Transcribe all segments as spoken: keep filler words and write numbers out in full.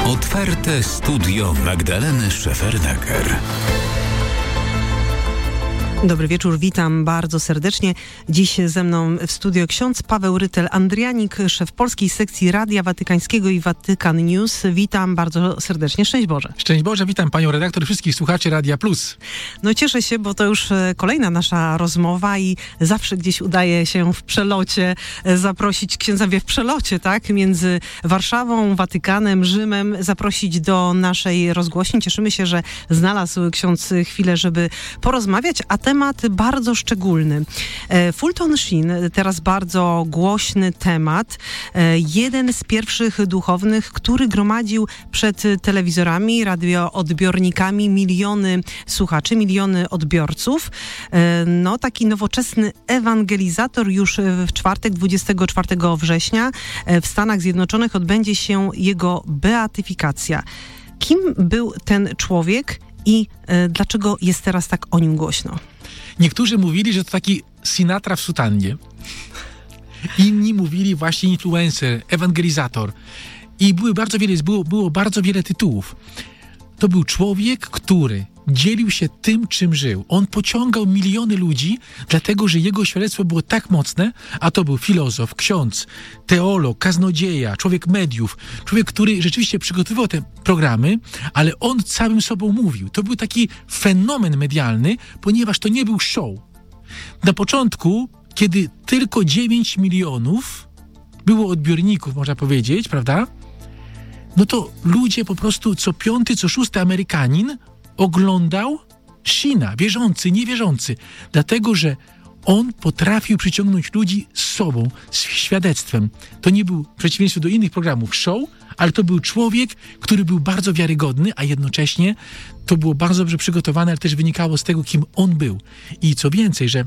Otwarte studio Magdaleny Szefernaker. Dobry wieczór, witam bardzo serdecznie. Dziś ze mną w studio ksiądz Paweł Rytel-Andrianik, szef polskiej sekcji Radia Watykańskiego i Watykan News. Witam bardzo serdecznie. Szczęść Boże. Szczęść Boże, witam panią redaktor, wszystkich słuchaczy Radia Plus. No cieszę się, bo to już kolejna nasza rozmowa i zawsze gdzieś udaje się w przelocie zaprosić księdza, wie w przelocie, tak? Między Warszawą, Watykanem, Rzymem, zaprosić do naszej rozgłośni. Cieszymy się, że znalazł ksiądz chwilę, żeby porozmawiać, a temat bardzo szczególny. Fulton Sheen, teraz bardzo głośny temat. Jeden z pierwszych duchownych, który gromadził przed telewizorami, radioodbiornikami miliony słuchaczy, miliony odbiorców. No, taki nowoczesny ewangelizator. Już w czwartek, dwudziestego czwartego września w Stanach Zjednoczonych odbędzie się jego beatyfikacja. Kim był ten człowiek i dlaczego jest teraz tak o nim głośno? Niektórzy mówili, że to taki Sinatra w sutannie. Inni mówili właśnie influencer, ewangelizator. I były bardzo wiele, było, było bardzo wiele tytułów. To był człowiek, który dzielił się tym, czym żył. On pociągał miliony ludzi, dlatego że jego świadectwo było tak mocne, a to był filozof, ksiądz, teolog, kaznodzieja, człowiek mediów, człowiek, który rzeczywiście przygotowywał te programy, ale on całym sobą mówił. To był taki fenomen medialny, ponieważ to nie był show. Na początku, kiedy tylko dziewięć milionów było odbiorników, można powiedzieć, prawda? No to ludzie po prostu, co piąty, co szósty Amerykanin oglądał Sheena, wierzący, niewierzący, dlatego, że on potrafił przyciągnąć ludzi z sobą, z świadectwem. To nie był w przeciwieństwie do innych programów show, ale to był człowiek, który był bardzo wiarygodny, a jednocześnie to było bardzo dobrze przygotowane, ale też wynikało z tego, kim on był. I co więcej, że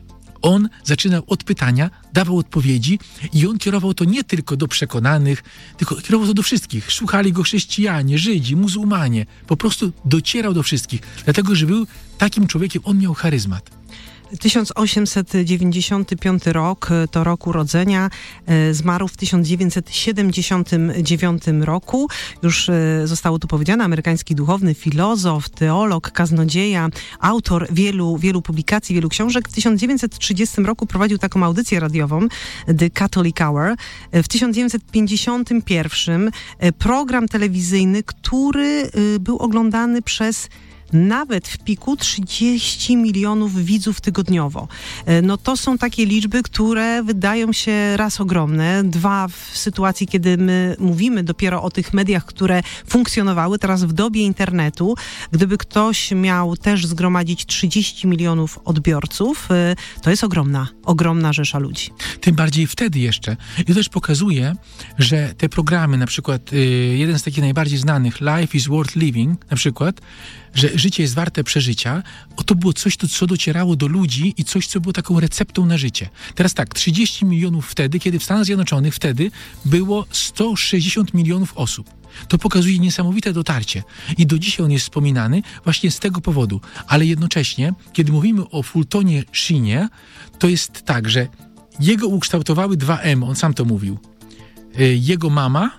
on zaczynał od pytania, dawał odpowiedzi i on kierował to nie tylko do przekonanych, tylko kierował to do wszystkich. Słuchali go chrześcijanie, Żydzi, muzułmanie. Po prostu docierał do wszystkich, dlatego że był takim człowiekiem, on miał charyzmat. tysiąc osiemset dziewięćdziesiąty piąty rok to rok urodzenia. Zmarł w tysiąc dziewięćset siedemdziesiątym dziewiątym roku. Już zostało tu powiedziane, amerykański duchowny, filozof, teolog, kaznodzieja, autor wielu, wielu publikacji, wielu książek. W tysiąc dziewięćset trzydziestym roku prowadził taką audycję radiową, The Catholic Hour. W tysiąc dziewięćset pięćdziesiątym pierwszym program telewizyjny, który był oglądany przez nawet w piku trzydzieści milionów widzów tygodniowo. No to są takie liczby, które wydają się raz ogromne, dwa w sytuacji, kiedy my mówimy dopiero o tych mediach, które funkcjonowały teraz w dobie internetu. Gdyby ktoś miał też zgromadzić trzydzieści milionów odbiorców, to jest ogromna, ogromna rzesza ludzi. Tym bardziej wtedy jeszcze. I to też pokazuje, że te programy, na przykład yy, jeden z takich najbardziej znanych, Life is Worth Living, na przykład, że życie jest warte przeżycia, to było coś, to, co docierało do ludzi i coś, co było taką receptą na życie. Teraz tak, trzydzieści milionów wtedy, kiedy w Stanach Zjednoczonych wtedy było sto sześćdziesiąt milionów osób. To pokazuje niesamowite dotarcie. I do dzisiaj on jest wspominany właśnie z tego powodu. Ale jednocześnie, kiedy mówimy o Fultonie Sheenie, to jest tak, że jego ukształtowały dwa M, on sam to mówił. Jego mama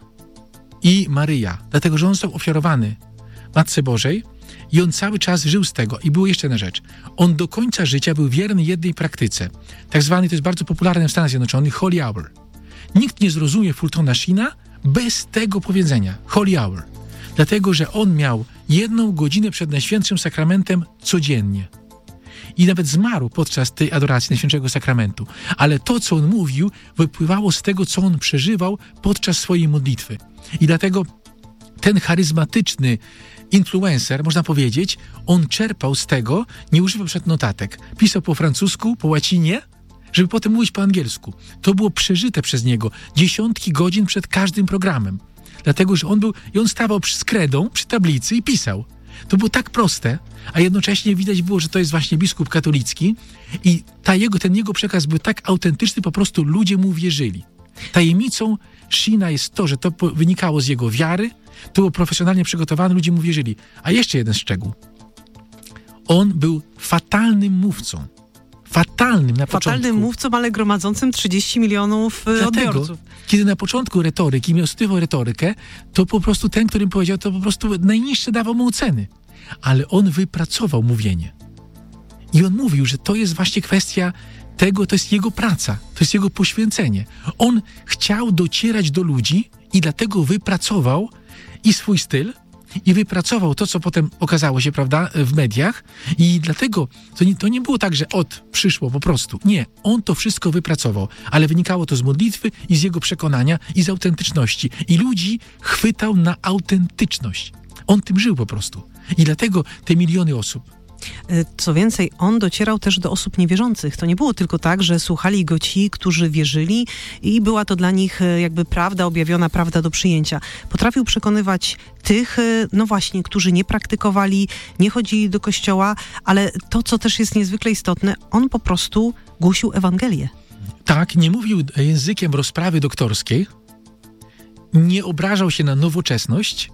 i Maryja. Dlatego, że on został ofiarowany Matce Bożej i on cały czas żył z tego. I była jeszcze jedna rzecz. On do końca życia był wierny jednej praktyce. Tak zwany, to jest bardzo popularne w Stanach Zjednoczonych, Holy Hour. Nikt nie zrozumie Fultona Sheena bez tego powiedzenia, Holy Hour. Dlatego, że on miał jedną godzinę przed Najświętszym Sakramentem codziennie. I nawet zmarł podczas tej adoracji Najświętszego Sakramentu. Ale to, co on mówił, wypływało z tego, co on przeżywał podczas swojej modlitwy. I dlatego ten charyzmatyczny influencer, można powiedzieć, on czerpał z tego, nie używał przed notatek. Pisał po francusku, po łacinie, żeby potem mówić po angielsku. To było przeżyte przez niego dziesiątki godzin przed każdym programem. Dlatego, że on był, i on stawał z kredą przy tablicy i pisał. To było tak proste, a jednocześnie widać było, że to jest właśnie biskup katolicki i ta jego, ten jego przekaz był tak autentyczny, po prostu ludzie mu wierzyli. Tajemnicą Sheena jest to, że to wynikało z jego wiary, to było profesjonalnie przygotowane, ludzie mu wierzyli. A jeszcze jeden szczegół. On był fatalnym mówcą. fatalnym na początku. Fatalnym mówcą, ale gromadzącym trzydzieści milionów Dlatego, odbiorców. kiedy na początku retoryki miał studiował retorykę, to po prostu ten, którym powiedział, to po prostu najniższe dawał mu oceny. Ale on wypracował mówienie. I on mówił, że to jest właśnie kwestia tego, to jest jego praca, to jest jego poświęcenie. On chciał docierać do ludzi i dlatego wypracował i swój styl, i wypracował to, co potem okazało się, prawda, w mediach. I dlatego to nie, to nie było tak, że od przyszło po prostu. Nie, on to wszystko wypracował, ale wynikało to z modlitwy i z jego przekonania i z autentyczności. I ludzi chwytał na autentyczność. On tym żył po prostu. I dlatego te miliony osób. Co więcej, on docierał też do osób niewierzących. To nie było tylko tak, że słuchali go ci, którzy wierzyli i była to dla nich jakby prawda objawiona, prawda do przyjęcia. Potrafił przekonywać tych, no właśnie, którzy nie praktykowali, nie chodzili do kościoła, ale to, co też jest niezwykle istotne, on po prostu głosił Ewangelię. Tak, nie mówił językiem rozprawy doktorskiej, nie obrażał się na nowoczesność,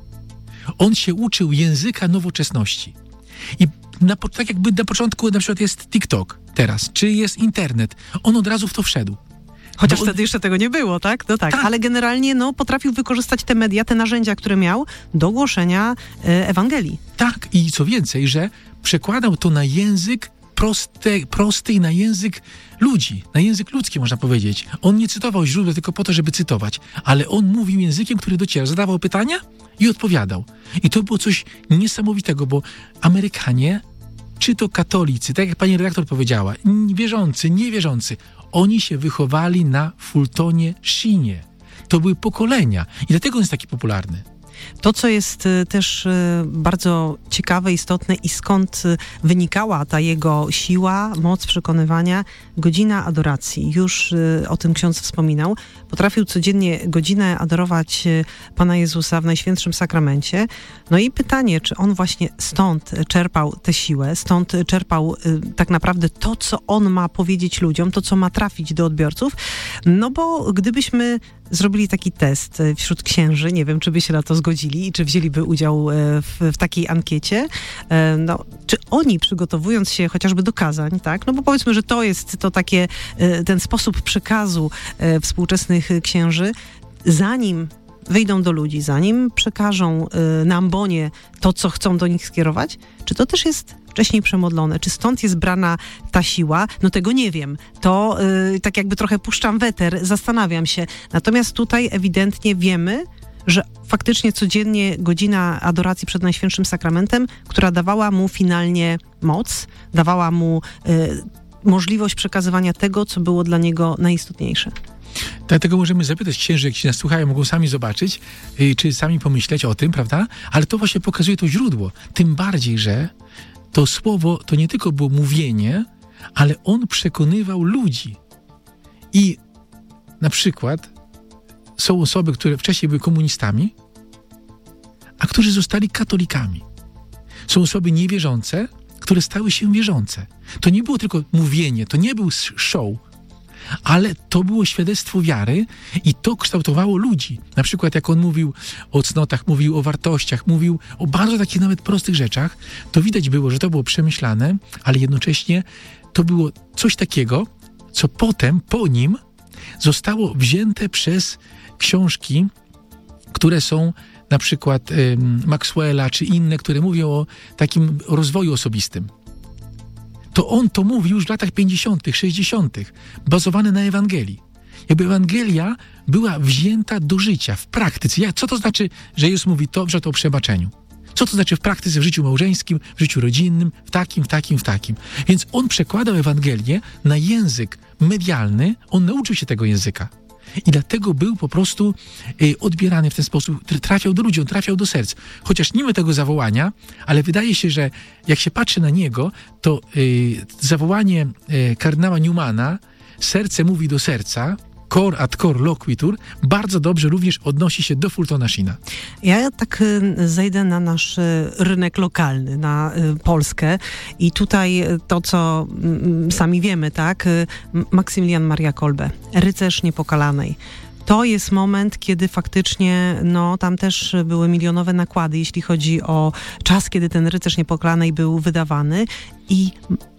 on się uczył języka nowoczesności. I na, tak jakby na początku na przykład jest TikTok teraz, czy jest internet, on od razu w to wszedł. Chociaż on... wtedy jeszcze tego nie było, tak? No tak, tak. Ale generalnie no, potrafił wykorzystać te media, te narzędzia, które miał do głoszenia e, Ewangelii. Tak, i co więcej, że przekładał to na język prosty, prosty i na język ludzi, na język ludzki można powiedzieć. On nie cytował źródła tylko po to, żeby cytować, ale on mówił językiem, który docierał. Zadawał pytania i odpowiadał. I to było coś niesamowitego, bo Amerykanie, czy to katolicy, tak jak pani redaktor powiedziała, wierzący, niewierzący, oni się wychowali na Fultonie Sheenie. To były pokolenia i dlatego on jest taki popularny. To, co jest też bardzo ciekawe, istotne i skąd wynikała ta jego siła, moc przekonywania, godzina adoracji. Już o tym ksiądz wspominał. Potrafił codziennie godzinę adorować Pana Jezusa w Najświętszym Sakramencie. No i pytanie, czy on właśnie stąd czerpał tę siłę, stąd czerpał tak naprawdę to, co on ma powiedzieć ludziom, to, co ma trafić do odbiorców. No bo gdybyśmy zrobili taki test wśród księży, nie wiem, czy by się na to zgodzili i czy wzięliby udział w, w takiej ankiecie, no, czy oni przygotowując się chociażby do kazań, tak, no bo powiedzmy, że to jest to takie, ten sposób przekazu współczesnych księży, zanim wyjdą do ludzi, zanim przekażą na ambonie to, co chcą do nich skierować, czy to też jest wcześniej przemodlone? Czy stąd jest brana ta siła? No tego nie wiem. To yy, tak jakby trochę puszczam weter, zastanawiam się. Natomiast tutaj ewidentnie wiemy, że faktycznie codziennie godzina adoracji przed Najświętszym Sakramentem, która dawała mu finalnie moc, dawała mu yy, możliwość przekazywania tego, co było dla niego najistotniejsze. Dlatego możemy zapytać księży, jak się nas słuchają, mogą sami zobaczyć, yy, czy sami pomyśleć o tym, prawda? Ale to właśnie pokazuje to źródło. Tym bardziej, że to słowo to nie tylko było mówienie, ale on przekonywał ludzi. I na przykład są osoby, które wcześniej były komunistami, a którzy zostali katolikami. Są osoby niewierzące, które stały się wierzące. To nie było tylko mówienie, to nie był show, ale to było świadectwo wiary i to kształtowało ludzi. Na przykład jak on mówił o cnotach, mówił o wartościach, mówił o bardzo takich nawet prostych rzeczach, to widać było, że to było przemyślane, ale jednocześnie to było coś takiego, co potem, po nim zostało wzięte przez książki, które są na przykład y, Maxwella czy inne, które mówią o takim rozwoju osobistym. To on to mówił już w latach pięćdziesiątych, sześćdziesiątych, bazowane na Ewangelii. Jakby Ewangelia była wzięta do życia, w praktyce. Ja, co to znaczy, że Jezus mówi to, że to o przebaczeniu? Co to znaczy w praktyce, w życiu małżeńskim, w życiu rodzinnym, w takim, w takim, w takim. Więc on przekładał Ewangelię na język medialny, on nauczył się tego języka. I dlatego był po prostu y, odbierany w ten sposób, trafiał do ludzi, on trafiał do serc. Chociaż nie ma tego zawołania, ale wydaje się, że jak się patrzy na niego, to y, zawołanie y, kardynała Newmana, serce mówi do serca, cor ad cor loquitur, bardzo dobrze również odnosi się do Fultona Sheena. Ja tak y, zejdę na nasz y, rynek lokalny, na y, Polskę i tutaj y, to, co y, sami wiemy, tak? Y, Maksymilian Maria Kolbe, rycerz niepokalanej. To jest moment, kiedy faktycznie, no, tam też były milionowe nakłady, jeśli chodzi o czas, kiedy ten rycerz niepokalanej był wydawany i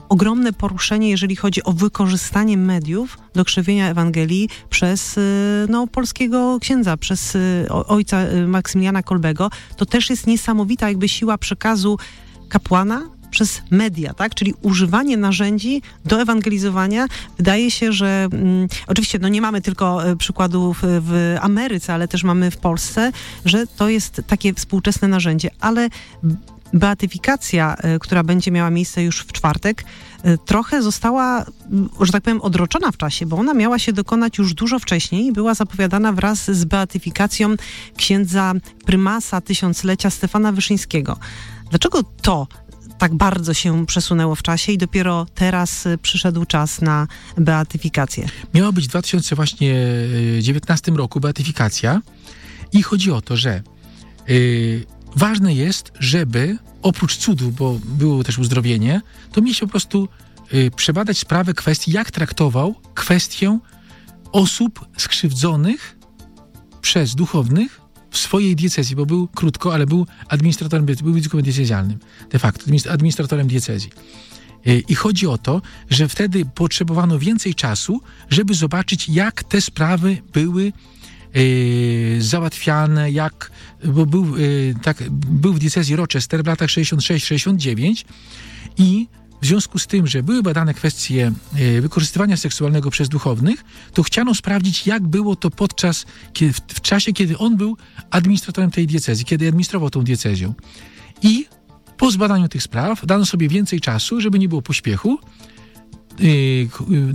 ogromne poruszenie, jeżeli chodzi o wykorzystanie mediów do krzewienia Ewangelii przez no, polskiego księdza, przez ojca Maksymiliana Kolbego. To też jest niesamowita jakby siła przekazu kapłana przez media, tak? Czyli używanie narzędzi do ewangelizowania. Wydaje się, że mm, oczywiście no nie mamy tylko e, przykładów w Ameryce, ale też mamy w Polsce, że to jest takie współczesne narzędzie, ale beatyfikacja, e, która będzie miała miejsce już w czwartek, e, trochę została, m, że tak powiem, odroczona w czasie, bo ona miała się dokonać już dużo wcześniej i była zapowiadana wraz z beatyfikacją księdza prymasa tysiąclecia Stefana Wyszyńskiego. Dlaczego to tak bardzo się przesunęło w czasie i dopiero teraz przyszedł czas na beatyfikację? Miała być w dwa tysiące dziewiętnastym roku beatyfikacja i chodzi o to, że yy, ważne jest, żeby oprócz cudów, bo było też uzdrowienie, to mieć po prostu yy, przebadać sprawę kwestii, jak traktował kwestię osób skrzywdzonych przez duchownych w swojej diecezji, bo był krótko, ale był administratorem, był biskupem diecezjalnym, de facto, administratorem diecezji. I chodzi o to, że wtedy potrzebowano więcej czasu, żeby zobaczyć, jak te sprawy były e, załatwiane, jak, bo był, e, tak, był w diecezji Rochester w latach sześćdziesiąt sześć sześćdziesiąt dziewięć i w związku z tym, że były badane kwestie e, wykorzystywania seksualnego przez duchownych, to chciano sprawdzić, jak było to podczas, kiedy, w, w czasie, kiedy on był administratorem tej diecezji, kiedy administrował tą diecezją. I po zbadaniu tych spraw dano sobie więcej czasu, żeby nie było pośpiechu. E, e,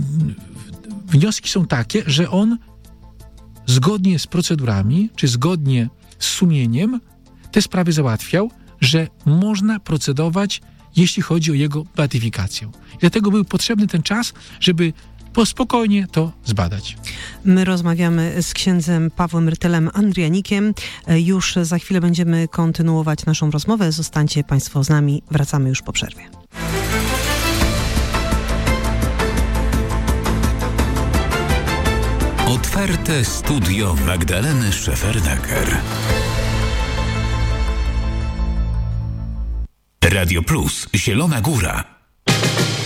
wnioski są takie, że on zgodnie z procedurami, czy zgodnie z sumieniem te sprawy załatwiał, że można procedować, jeśli chodzi o jego beatyfikację. I dlatego był potrzebny ten czas, żeby po spokojnie to zbadać. My rozmawiamy z księdzem Pawłem Rytelem Andrianikiem. Już za chwilę będziemy kontynuować naszą rozmowę. Zostańcie Państwo z nami. Wracamy już po przerwie. Otwarte studio Magdaleny Szefernaker. Radio Plus, Zielona Góra.